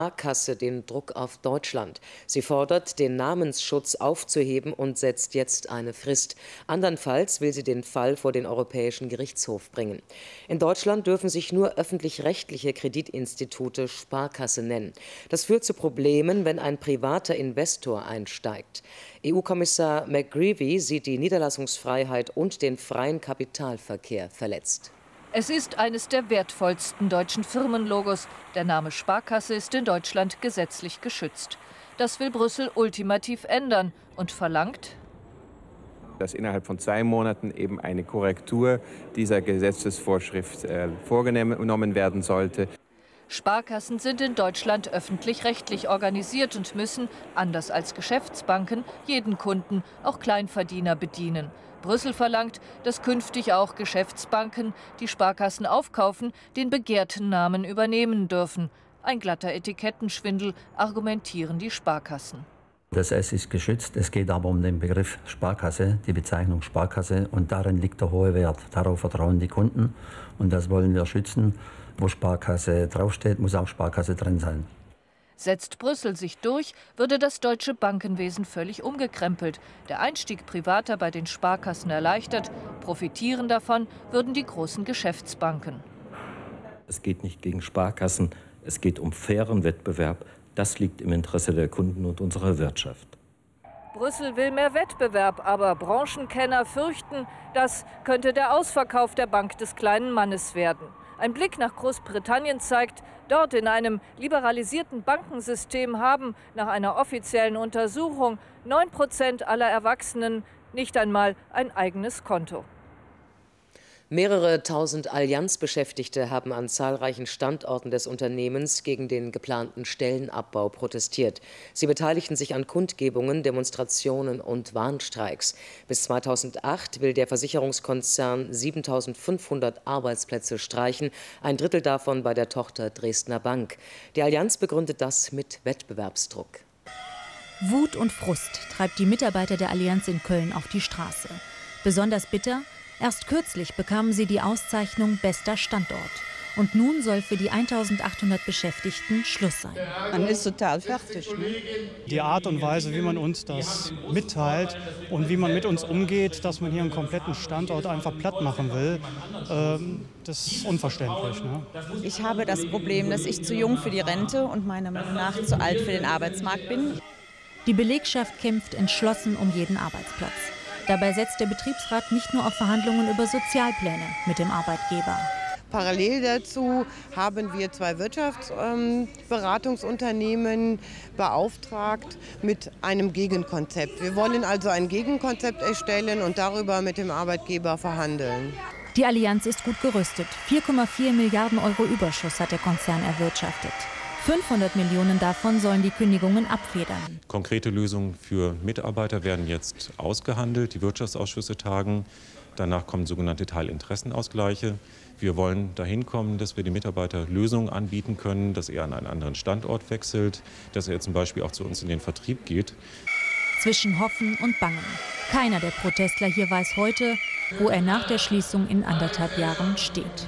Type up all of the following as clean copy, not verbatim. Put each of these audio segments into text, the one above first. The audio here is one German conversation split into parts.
Sparkasse den Druck auf Deutschland. Sie fordert, den Namensschutz aufzuheben und setzt jetzt eine Frist. Andernfalls will sie den Fall vor den Europäischen Gerichtshof bringen. In Deutschland dürfen sich nur öffentlich-rechtliche Kreditinstitute Sparkasse nennen. Das führt zu Problemen, wenn ein privater Investor einsteigt. EU-Kommissar McGreevy sieht die Niederlassungsfreiheit und den freien Kapitalverkehr verletzt. Es ist eines der wertvollsten deutschen Firmenlogos. Der Name Sparkasse ist in Deutschland gesetzlich geschützt. Das will Brüssel ultimativ ändern und verlangt, dass innerhalb von 2 Monaten eben eine Korrektur dieser Gesetzesvorschrift vorgenommen werden sollte. Sparkassen sind in Deutschland öffentlich-rechtlich organisiert und müssen, anders als Geschäftsbanken, jeden Kunden, auch Kleinverdiener, bedienen. Brüssel verlangt, dass künftig auch Geschäftsbanken, die Sparkassen aufkaufen, den begehrten Namen übernehmen dürfen. Ein glatter Etikettenschwindel, argumentieren die Sparkassen. Das S ist geschützt, es geht aber um den Begriff Sparkasse, die Bezeichnung Sparkasse, und darin liegt der hohe Wert. Darauf vertrauen die Kunden und das wollen wir schützen. Wo Sparkasse draufsteht, muss auch Sparkasse drin sein. Setzt Brüssel sich durch, würde das deutsche Bankenwesen völlig umgekrempelt. Der Einstieg Privater bei den Sparkassen erleichtert. Profitieren davon würden die großen Geschäftsbanken. Es geht nicht gegen Sparkassen, es geht um fairen Wettbewerb. Das liegt im Interesse der Kunden und unserer Wirtschaft. Brüssel will mehr Wettbewerb, aber Branchenkenner fürchten, das könnte der Ausverkauf der Bank des kleinen Mannes werden. Ein Blick nach Großbritannien zeigt, dort in einem liberalisierten Bankensystem haben nach einer offiziellen Untersuchung 9% aller Erwachsenen nicht einmal ein eigenes Konto. Mehrere tausend Allianz-Beschäftigte haben an zahlreichen Standorten des Unternehmens gegen den geplanten Stellenabbau protestiert. Sie beteiligten sich an Kundgebungen, Demonstrationen und Warnstreiks. Bis 2008 will der Versicherungskonzern 7.500 Arbeitsplätze streichen, ein Drittel davon bei der Tochter Dresdner Bank. Die Allianz begründet das mit Wettbewerbsdruck. Wut und Frust treibt die Mitarbeiter der Allianz in Köln auf die Straße. Besonders bitter: erst kürzlich bekamen sie die Auszeichnung Bester Standort. Und nun soll für die 1.800 Beschäftigten Schluss sein. Man ist total fertig. Ne? Die Art und Weise, wie man uns das mitteilt und wie man mit uns umgeht, dass man hier einen kompletten Standort einfach platt machen will, das ist unverständlich. Ne? Ich habe das Problem, dass ich zu jung für die Rente und meiner Meinung nach zu alt für den Arbeitsmarkt bin. Die Belegschaft kämpft entschlossen um jeden Arbeitsplatz. Dabei setzt der Betriebsrat nicht nur auf Verhandlungen über Sozialpläne mit dem Arbeitgeber. Parallel dazu haben wir 2 Wirtschaftsberatungsunternehmen beauftragt mit einem Gegenkonzept. Wir wollen also ein Gegenkonzept erstellen und darüber mit dem Arbeitgeber verhandeln. Die Allianz ist gut gerüstet. 4,4 Milliarden Euro Überschuss hat der Konzern erwirtschaftet. 500 Millionen davon sollen die Kündigungen abfedern. Konkrete Lösungen für Mitarbeiter werden jetzt ausgehandelt. Die Wirtschaftsausschüsse tagen. Danach kommen sogenannte Teilinteressenausgleiche. Wir wollen dahin kommen, dass wir den Mitarbeitern Lösungen anbieten können, dass er an einen anderen Standort wechselt, dass er zum Beispiel auch zu uns in den Vertrieb geht. Zwischen Hoffen und Bangen. Keiner der Protestler hier weiß heute, wo er nach der Schließung in 1,5 Jahren steht.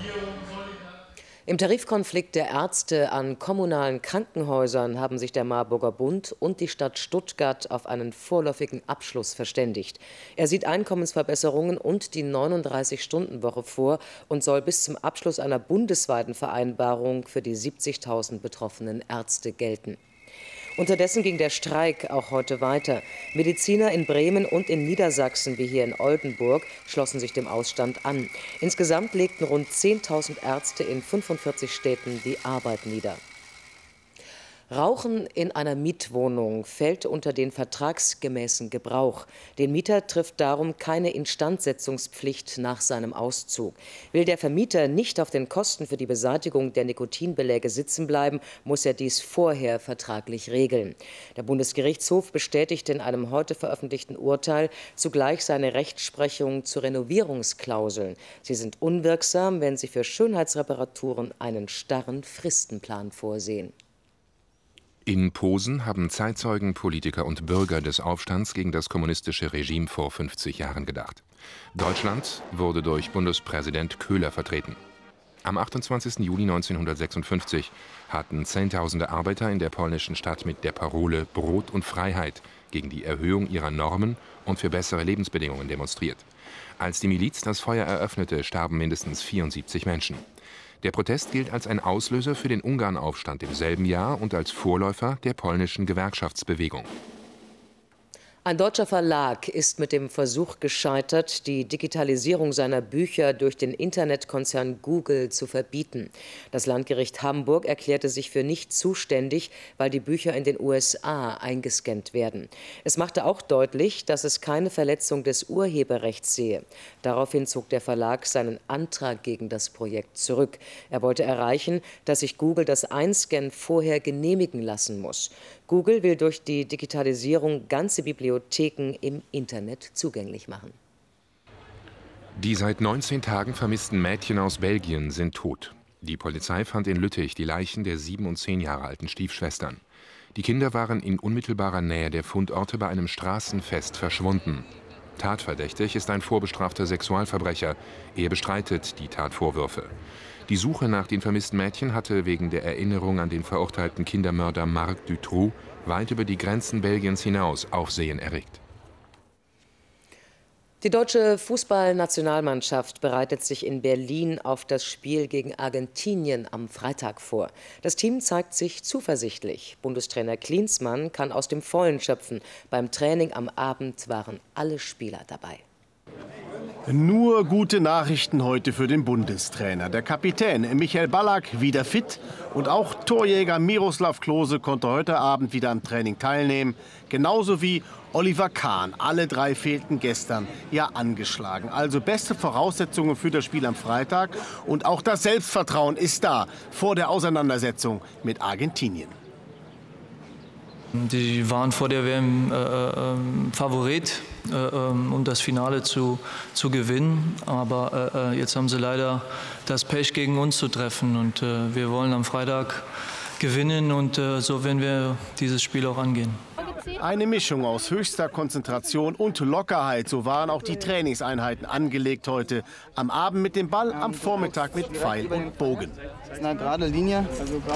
Im Tarifkonflikt der Ärzte an kommunalen Krankenhäusern haben sich der Marburger Bund und die Stadt Stuttgart auf einen vorläufigen Abschluss verständigt. Er sieht Einkommensverbesserungen und die 39-Stunden-Woche vor und soll bis zum Abschluss einer bundesweiten Vereinbarung für die 70.000 betroffenen Ärzte gelten. Unterdessen ging der Streik auch heute weiter. Mediziner in Bremen und in Niedersachsen, wie hier in Oldenburg, schlossen sich dem Ausstand an. Insgesamt legten rund 10.000 Ärzte in 45 Städten die Arbeit nieder. Rauchen in einer Mietwohnung fällt unter den vertragsgemäßen Gebrauch. Den Mieter trifft darum keine Instandsetzungspflicht nach seinem Auszug. Will der Vermieter nicht auf den Kosten für die Beseitigung der Nikotinbeläge sitzen bleiben, muss er dies vorher vertraglich regeln. Der Bundesgerichtshof bestätigte in einem heute veröffentlichten Urteil zugleich seine Rechtsprechung zu Renovierungsklauseln. Sie sind unwirksam, wenn sie für Schönheitsreparaturen einen starren Fristenplan vorsehen. In Posen haben Zeitzeugen, Politiker und Bürger des Aufstands gegen das kommunistische Regime vor 50 Jahren gedacht. Deutschland wurde durch Bundespräsident Köhler vertreten. Am 28. Juli 1956 hatten Zehntausende Arbeiter in der polnischen Stadt mit der Parole »Brot und Freiheit« gegen die Erhöhung ihrer Normen und für bessere Lebensbedingungen demonstriert. Als die Miliz das Feuer eröffnete, starben mindestens 74 Menschen. Der Protest gilt als ein Auslöser für den Ungarnaufstand im selben Jahr und als Vorläufer der polnischen Gewerkschaftsbewegung. Ein deutscher Verlag ist mit dem Versuch gescheitert, die Digitalisierung seiner Bücher durch den Internetkonzern Google zu verbieten. Das Landgericht Hamburg erklärte sich für nicht zuständig, weil die Bücher in den USA eingescannt werden. Es machte auch deutlich, dass es keine Verletzung des Urheberrechts sehe. Daraufhin zog der Verlag seinen Antrag gegen das Projekt zurück. Er wollte erreichen, dass sich Google das Einscannen vorher genehmigen lassen muss. Google will durch die Digitalisierung ganze Bibliotheken im Internet zugänglich machen. Die seit 19 Tagen vermissten Mädchen aus Belgien sind tot. Die Polizei fand in Lüttich die Leichen der 7 und 10 Jahre alten Stiefschwestern. Die Kinder waren in unmittelbarer Nähe der Fundorte bei einem Straßenfest verschwunden. Tatverdächtig ist ein vorbestrafter Sexualverbrecher. Er bestreitet die Tatvorwürfe. Die Suche nach den vermissten Mädchen hatte wegen der Erinnerung an den verurteilten Kindermörder Marc Dutroux weit über die Grenzen Belgiens hinaus Aufsehen erregt. Die deutsche Fußballnationalmannschaft bereitet sich in Berlin auf das Spiel gegen Argentinien am Freitag vor. Das Team zeigt sich zuversichtlich. Bundestrainer Klinsmann kann aus dem Vollen schöpfen. Beim Training am Abend waren alle Spieler dabei. Nur gute Nachrichten heute für den Bundestrainer. Der Kapitän Michael Ballack wieder fit und auch Torjäger Miroslav Klose konnte heute Abend wieder am Training teilnehmen. Genauso wie Oliver Kahn. Alle drei fehlten gestern ja angeschlagen. Also beste Voraussetzungen für das Spiel am Freitag. Und auch das Selbstvertrauen ist da vor der Auseinandersetzung mit Argentinien. Die waren vor der WM Favorit, um das Finale zu gewinnen. Aber jetzt haben sie leider das Pech, gegen uns zu treffen. Und wir wollen am Freitag gewinnen und so werden wir dieses Spiel auch angehen. Eine Mischung aus höchster Konzentration und Lockerheit. So waren auch die Trainingseinheiten angelegt heute. Am Abend mit dem Ball, am Vormittag mit Pfeil und Bogen. Das ist eine gerade Linie,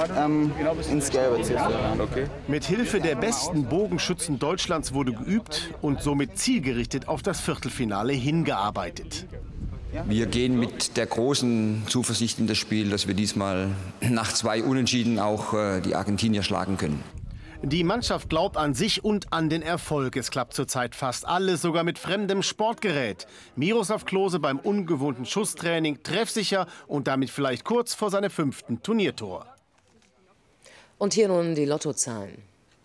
ins Gelbe ziehen. Okay. Mit Hilfe der besten Bogenschützen Deutschlands wurde geübt und somit zielgerichtet auf das Viertelfinale hingearbeitet. Wir gehen mit der großen Zuversicht in das Spiel, dass wir diesmal nach 2 Unentschieden auch die Argentinier schlagen können. Die Mannschaft glaubt an sich und an den Erfolg. Es klappt zurzeit fast alles, sogar mit fremdem Sportgerät. Miroslav Klose beim ungewohnten Schusstraining, treffsicher und damit vielleicht kurz vor seinem 5. Turniertor. Und hier nun die Lottozahlen.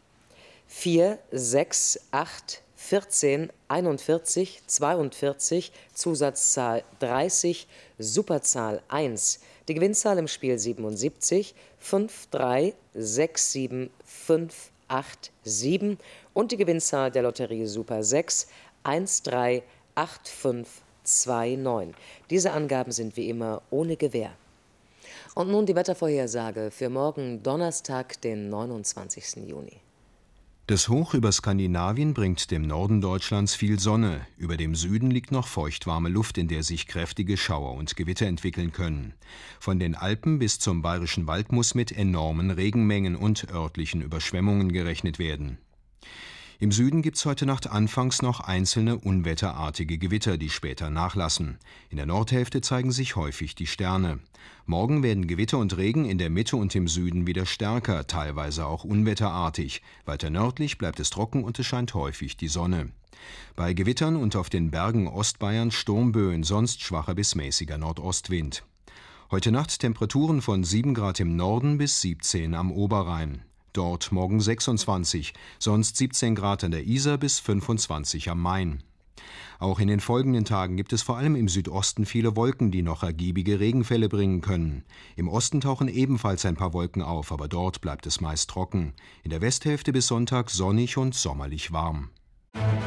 4, 6, 8, 14, 41, 42, Zusatzzahl 30, Superzahl 1. Die Gewinnzahl im Spiel 77, 5, 3, 6, 7, 5, 8, 7 und die Gewinnzahl der Lotterie Super 6, 1, 3, 8, 5, 2, 9. Diese Angaben sind wie immer ohne Gewähr. Und nun die Wettervorhersage für morgen Donnerstag, den 29. Juni. Das Hoch über Skandinavien bringt dem Norden Deutschlands viel Sonne. Über dem Süden liegt noch feuchtwarme Luft, in der sich kräftige Schauer und Gewitter entwickeln können. Von den Alpen bis zum Bayerischen Wald muss mit enormen Regenmengen und örtlichen Überschwemmungen gerechnet werden. Im Süden gibt es heute Nacht anfangs noch einzelne unwetterartige Gewitter, die später nachlassen. In der Nordhälfte zeigen sich häufig die Sterne. Morgen werden Gewitter und Regen in der Mitte und im Süden wieder stärker, teilweise auch unwetterartig. Weiter nördlich bleibt es trocken und es scheint häufig die Sonne. Bei Gewittern und auf den Bergen Ostbayern Sturmböen, sonst schwacher bis mäßiger Nordostwind. Heute Nacht Temperaturen von 7 Grad im Norden bis 17 am Oberrhein. Dort morgen 26, sonst 17 Grad an der Isar bis 25 am Main. Auch in den folgenden Tagen gibt es vor allem im Südosten viele Wolken, die noch ergiebige Regenfälle bringen können. Im Osten tauchen ebenfalls ein paar Wolken auf, aber dort bleibt es meist trocken. In der Westhälfte bis Sonntag sonnig und sommerlich warm.